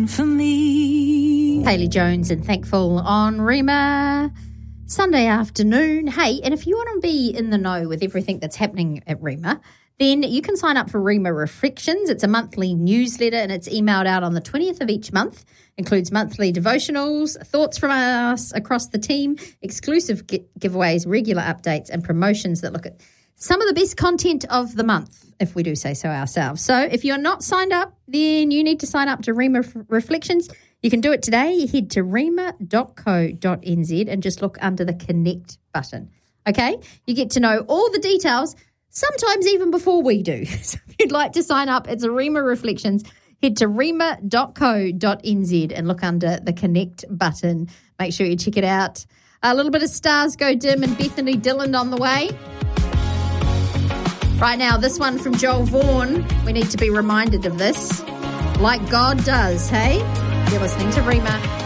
one for me. Haley Jones and Thankful on Rima. Sunday afternoon. Hey, and if you want to be in the know with everything that's happening at Rima, then you can sign up for Rima Reflections. It's a monthly newsletter and it's emailed out on the 20th of each month. Includes monthly devotionals, thoughts from us across the team, exclusive giveaways, regular updates and promotions that look at some of the best content of the month, if we do say so ourselves. So if you're not signed up, then you need to sign up to Rima Reflections. You can do it today. Head to rima.co.nz and just look under the Connect button. Okay? You get to know all the details, sometimes even before we do. So if you'd like to sign up, it's a Rima Reflections. Head to rima.co.nz and look under the Connect button. Make sure you check it out. A little bit of Stars Go Dim and Bethany Dillon on the way. Right now, this one from Joel Vaughan. We need to be reminded of this. Like God does, hey? You're listening to Rima.